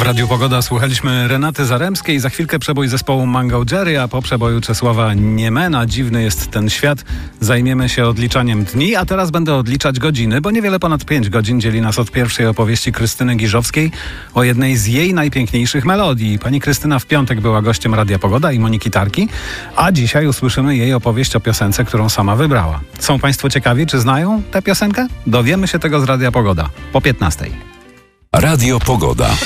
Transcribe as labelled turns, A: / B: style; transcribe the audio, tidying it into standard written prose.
A: Radiu Pogoda słuchaliśmy Renaty Zaremskiej, za chwilkę przebój zespołu Mango Jerry, a po przeboju Czesława Niemena, Dziwny jest ten świat, zajmiemy się odliczaniem dni, a teraz będę odliczać godziny, bo niewiele ponad 5 godzin dzieli nas od pierwszej opowieści Krystyny Giżowskiej o jednej z jej najpiękniejszych melodii. Pani Krystyna w piątek była gościem Radia Pogoda i Moniki Tarki, a dzisiaj usłyszymy jej opowieść o piosence, którą sama wybrała. Są Państwo ciekawi, czy znają tę piosenkę? Dowiemy się tego z Radia Pogoda po 15:00.
B: Radio Pogoda.